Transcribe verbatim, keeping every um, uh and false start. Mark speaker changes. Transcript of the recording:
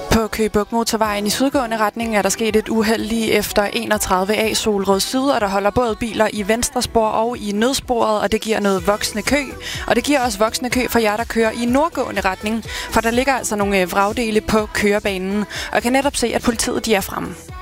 Speaker 1: På Køge Bugt Motorvejen i sydgående retning er der sket et uheld lige efter enogtredive A Solrød Syd, og der holder både biler i venstre spor og i nødsporet, og det giver noget voksende kø. Og det giver også voksende kø for jer, der kører i nordgående retning, for der ligger altså nogle vragdele på kørebanen, og jeg kan netop se, at politiet de er fremme.